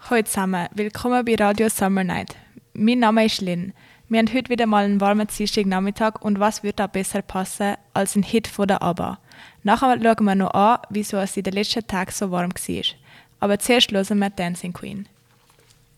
Hallo zusammen, willkommen bei Radio Summer Night. Mein Name ist Lynn. Wir haben heute wieder mal einen warmen Dienstagnachmittag und was würde da besser passen als ein Hit von der ABBA. Nachher schauen wir noch an, wieso es in den letzten Tagen so warm war. Aber zuerst hören wir Dancing Queen.